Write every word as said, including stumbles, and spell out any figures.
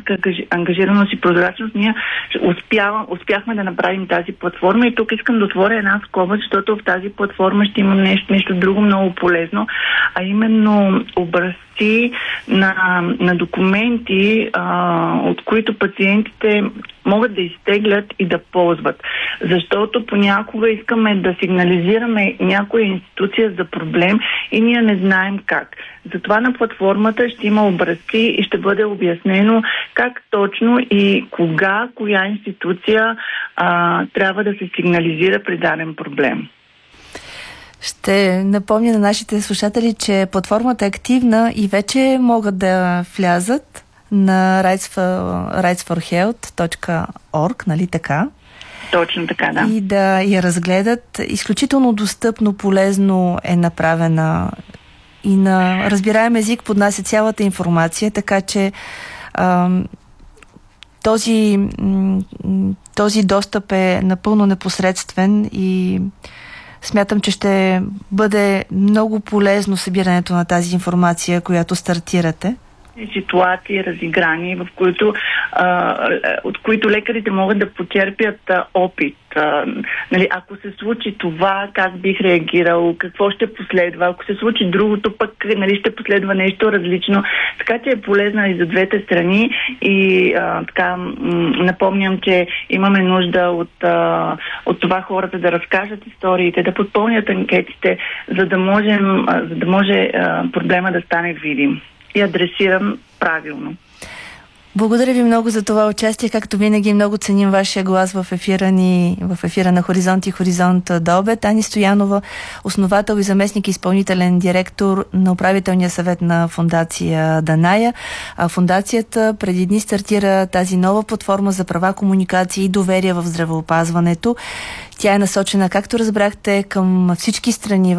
гражданска ангажираност и прозрачност, ние успява, успяхме да направим тази платформа. И тук искам да отворя една скоба, защото в тази платформа ще имам нещо, нещо друго много полезно, а именно образци на, на документи, а, от които пациентите могат да изтеглят и да ползват. Защото понякога искаме да сигнализираме някоя институция за проблем и ние не знаем как. Затова на платформата ще има образци и ще бъде обяснено как точно и кога, коя институция а, трябва да се сигнализира при даден проблем. Ще напомня на нашите слушатели, че платформата е активна и вече могат да влязат на rights for health точка org, нали така? Точно така, да. И да я разгледат. Изключително достъпно, полезно е направена и на разбираем език поднася цялата информация, така че ам, този, м, този достъп е напълно непосредствен и смятам, че ще бъде много полезно събирането на тази информация, която стартирате. Ситуации, разиграни, в които, а, от които лекарите могат да почерпят а, опит. А, нали, ако се случи това, как бих реагирал, какво ще последва, ако се случи другото, пък нали, ще последва нещо различно. Така че е полезна и за двете страни и а, така м- напомням, че имаме нужда от, а, от това хората да разкажат историите, да подпълнят анкетите, за да можем, а, за да може а, проблема да стане видим и адресирам правилно. Благодаря ви много за това участие. Както винаги, много ценим вашия глас в ефира ни, в ефира на Хоризонт и Хоризонт до обед. Ани Стоянова, основател и заместник изпълнителен директор на управителния съвет на фондация Даная. А фондацията преди дни стартира тази нова платформа за права, комуникации и доверие в здравеопазването. Тя е насочена, както разбрахте, към всички страни